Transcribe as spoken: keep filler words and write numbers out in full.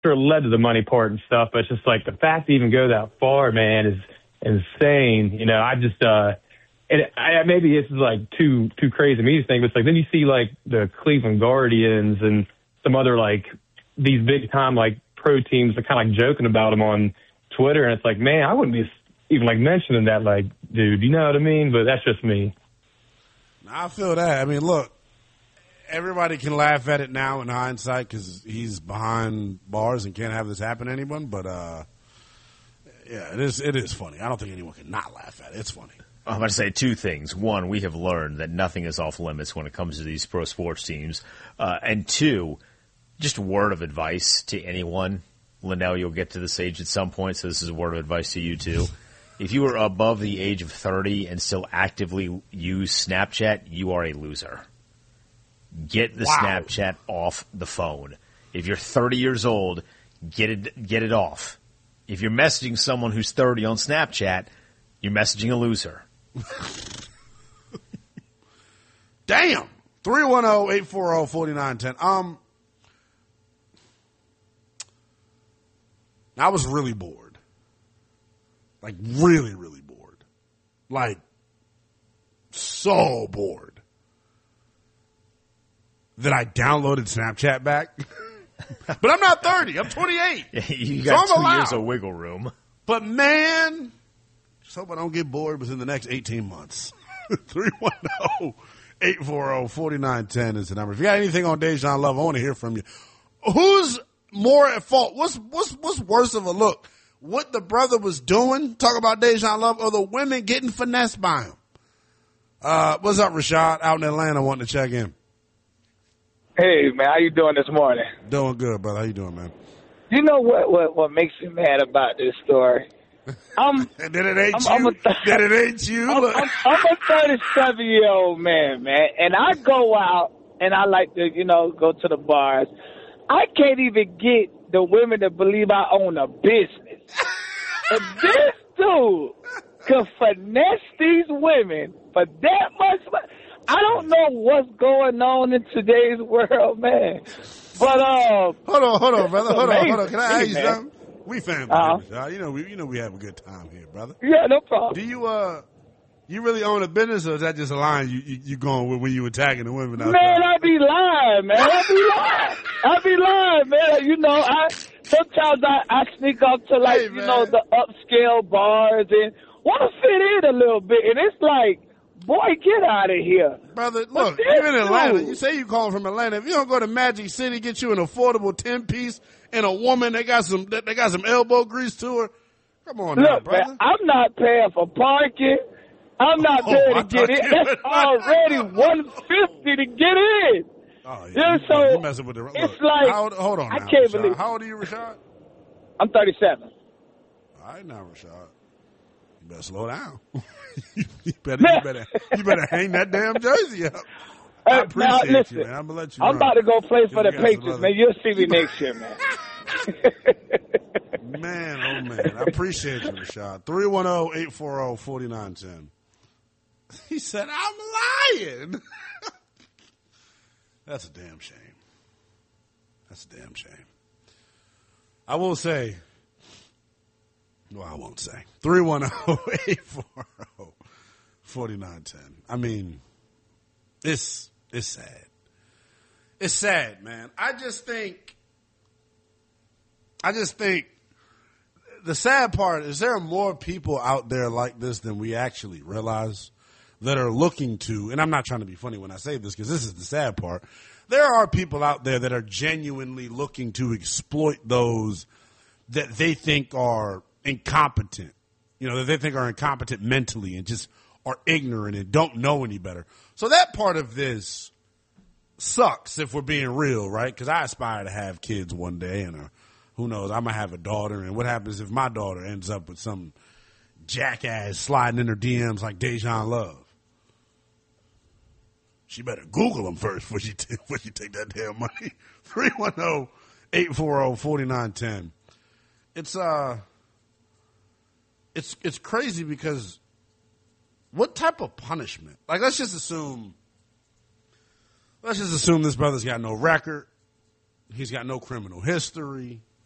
sure it led to the money part and stuff, but it's just like the fact to even go that far, man, is insane. You know, I just, uh, and I, maybe this is like too, too crazy me to think, but it's like then you see like the Cleveland Guardians and some other like these big time like pro teams are kind of like joking about them on Twitter. And it's like, man, I wouldn't be even like mentioning that, like, dude, you know what I mean? But that's just me. I feel that. I mean, look, everybody can laugh at it now in hindsight because he's behind bars and can't have this happen to anyone. But, uh, yeah, it is, it is funny. I don't think anyone can not laugh at it. It's funny. I'm going to say two things. One, we have learned that nothing is off limits when it comes to these pro sports teams. Uh, and two, just a word of advice to anyone. Linnell, you'll get to this age at some point, so this is a word of advice to you too. If you are above the age of thirty and still actively use Snapchat, you are a loser. Get the wow. Snapchat off the phone. If you're thirty years old, get it get it off. If you're messaging someone who's thirty on Snapchat, you're messaging a loser. Damn. three one zero, eight four zero, four nine one zero. Um, I was really bored. Like, really, really bored. Like, so bored that I downloaded Snapchat back. But I'm not thirty. I'm twenty-eight. Yeah, you got so two allowed. years of wiggle room. But, man, just hope I don't get bored within the next eighteen months. three one zero, eight four zero, four nine one zero is the number. If you got anything on Dejan Love, I want to hear from you. Who's more at fault? What's, what's, what's worse of a look? What the brother was doing, talk about Dejan Love, or the women getting finessed by him? Uh, what's up, Rashad, out in Atlanta wanting to check in? Hey, man, how you doing this morning? Doing good, brother. How you doing, man? You know what, what, what makes me mad about this story? I'm, Did it ain't I'm, you? I'm th- Did it ain't you? I'm, I'm, I'm a thirty-seven-year-old man, man, and I go out, and I like to, you know, go to the bars. I can't even get the women to believe I own a business. If this dude could finesse these women for that much money, I don't know what's going on in today's world, man. But um, hold on, hold on, brother, hold on, hold on. Can I ask you man. something? We family, uh-huh. You know, we you know we have a good time here, brother. Yeah, no problem. Do you uh, you really own a business, or is that just a line you you, you going with when you attacking the women? Outside? Man, I be lying, man. I be lying. I be lying, man. You know, I sometimes I, I sneak up to like hey, you know the upscale bars and want to fit in a little bit, and it's like, boy, get out of here, brother. Look, you're in Atlanta. You say you calling from Atlanta. If you don't go to Magic City, get you an affordable ten piece and a woman they got some they got some elbow grease to her. Come on, look, now, brother. Man, I'm not paying for parking. I'm not oh, there to get in. That's already one fifty to get in. Oh, yeah. yeah You, so you messing with the, look, it's like, how old, hold on now, I can't Rashad. believe. How old are you, Rashad? I'm thirty-seven. All right, now, Rashad. You better slow down. you, better, you, better, you better hang that damn jersey up. I appreciate now, listen, you, man. I'm going to let you I'm run. about to go play for you the Patriots, man. You'll see me next year, man. Man, oh, man. I appreciate you, Rashad. three one zero, eight four zero, four nine one zero. He said, I'm lying. That's a damn shame. That's a damn shame. I will say, well, I won't say. three one zero, eight four zero, four nine one zero. I mean, it's, it's sad. It's sad, man. I just think, I just think the sad part is there are more people out there like this than we actually realize that are looking to, and I'm not trying to be funny when I say this because this is the sad part. There are people out there that are genuinely looking to exploit those that they think are incompetent, you know, that they think are incompetent mentally and just are ignorant and don't know any better. So that part of this sucks if we're being real, right? Because I aspire to have kids one day, and uh, who knows, I might have a daughter, and what happens if my daughter ends up with some jackass sliding in her D Ms like Dejan Love? She better Google him first before she, t- before she take that damn money. three one zero, eight four zero, four nine one zero. It's, uh, it's, it's crazy because what type of punishment? Like, let's just assume, let's just assume this brother's got no record. He's got no criminal history.